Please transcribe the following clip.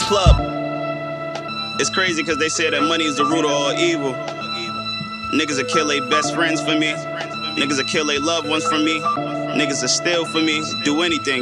Club. It's crazy because they say that money is the root of all evil. Niggas will kill their best friends for me. Niggas will kill their loved ones for me. Niggas will steal for me. Do anything.